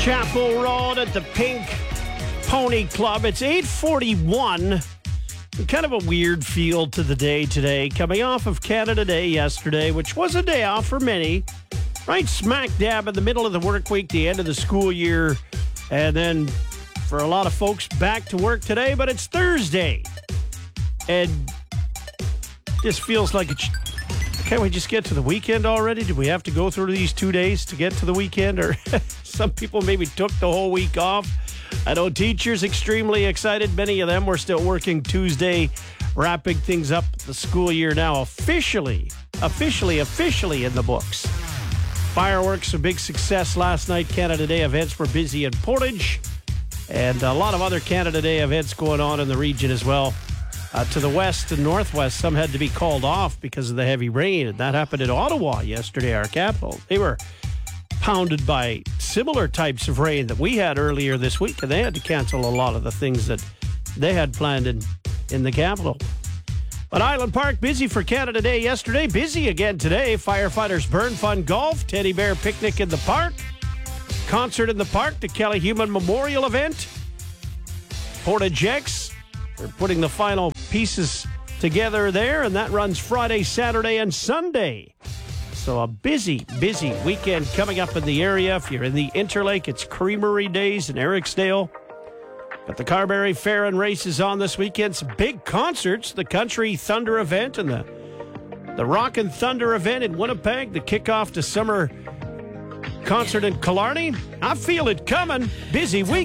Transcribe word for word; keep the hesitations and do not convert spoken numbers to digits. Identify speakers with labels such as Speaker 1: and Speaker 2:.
Speaker 1: Chapel Road at the Pink Pony Club. It's eight forty-one. Kind of a weird feel to the day today, coming off of Canada Day yesterday, which was a day off for many. Right smack dab in the middle of the work week, the end of the school year, and then for a lot of folks back to work today, but it's Thursday. And this feels like it's... Can't we just get to the weekend already? Do we have to go through these two days to get to the weekend? Or some people maybe took the whole week off. I know teachers extremely excited. Many of them were still working Tuesday, wrapping things up. The school year now officially, officially, officially in the books. Fireworks, a big success last night. Canada Day events were busy in Portage. And a lot of other Canada Day events going on in the region as well. Uh, to the west and northwest, some had to be called off because of the heavy rain, and that happened in Ottawa yesterday, our capital. They were pounded by similar types of rain that we had earlier this week, and they had to cancel a lot of the things that they had planned in, in the capital. But Island Park, busy for Canada Day yesterday, busy again today. Firefighters Burn Fun Golf, Teddy Bear Picnic in the park, concert in the park, the Kelly Human Memorial event, Portage X. They're putting the final pieces together there, and that runs Friday, Saturday, and Sunday. So a busy, busy weekend coming up in the area. If you're in the Interlake, it's Creamery Days in Ericsdale. But the Carberry Fair and Race is on this weekend. Some big concerts, the Country Thunder event and the, the Rock and Thunder event in Winnipeg, the kickoff to summer concert in Killarney. I feel it coming. Busy week.